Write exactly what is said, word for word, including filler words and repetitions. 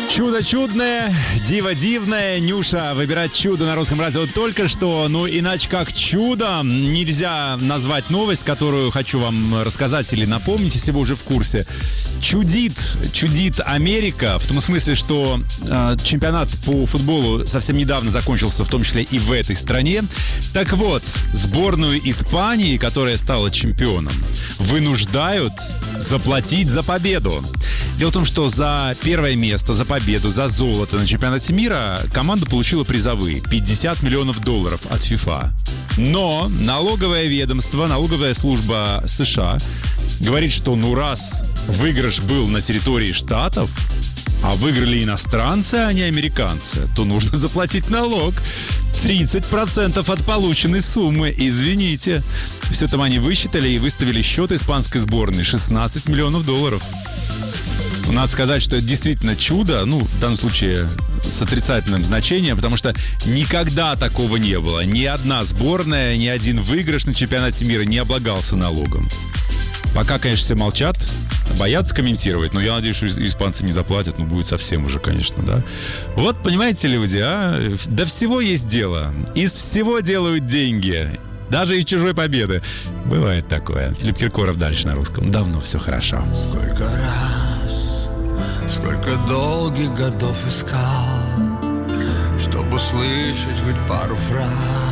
Чудо чудное, диво дивное. Нюша выбирает чудо на Русском радио только что. Ну, иначе как чудо нельзя назвать новость, которую хочу вам рассказать или напомнить, если вы уже в курсе. Чудит, чудит Америка, в том смысле, что э, чемпионат по футболу совсем недавно закончился, в том числе и в этой стране. Так вот, сборную Испании, которая стала чемпионом, вынуждают заплатить за победу. Дело в том, что за первое место, за победу, за золото на чемпионате мира команда получила призовые пятьдесят миллионов долларов от ФИФА. Но налоговое ведомство, налоговая служба США говорит, что ну раз выигрыш был на территории штатов, а выиграли иностранцы, а не американцы, то нужно заплатить налог. тридцать процентов от полученной суммы. Извините. Все это они высчитали и выставили счет испанской сборной шестнадцать миллионов долларов. Надо сказать, что это действительно чудо, ну, в данном случае с отрицательным значением, потому что никогда такого не было. Ни одна сборная, ни один выигрыш на чемпионате мира не облагался налогом. Пока, конечно, все молчат, боятся комментировать, но я надеюсь, что испанцы не заплатят, ну, будет совсем уже, конечно, да. Вот, понимаете, люди, а? До всего есть дело. Из всего делают деньги. Даже из чужой победы. Бывает такое. Филипп Киркоров дальше на русском. Давно все хорошо. Сколько раз, сколько долгих годов искал, чтобы услышать хоть пару фраз